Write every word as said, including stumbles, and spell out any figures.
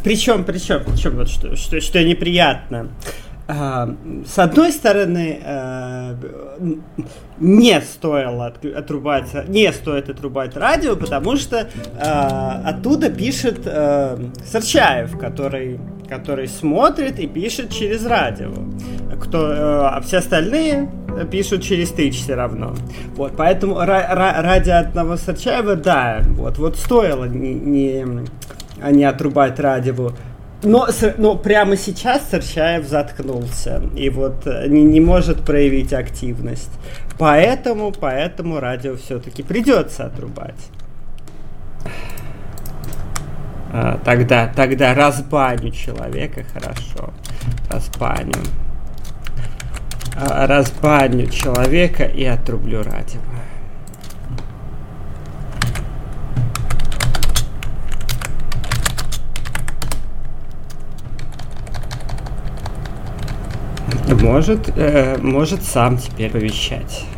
причем, причем, причем, вот что, что, что неприятно. Uh, с одной стороны, uh, не стоило отрубать, не стоит отрубать радио, потому что uh, оттуда пишет uh, Сарчаев, который, который смотрит и пишет через радио. Кто, uh, а все остальные пишут через Twitch все равно. Вот, поэтому ра- ра- ради одного Сарчаева, да, вот, вот стоило не, не, не отрубать радио. Но, но прямо сейчас Сарчаев заткнулся и вот не, не может проявить активность. Поэтому, поэтому радио все-таки придется отрубать. А, тогда, тогда разбаню человека, хорошо. Разбаню. А, разбаню человека и отрублю радио. Может, э, может сам теперь повещать.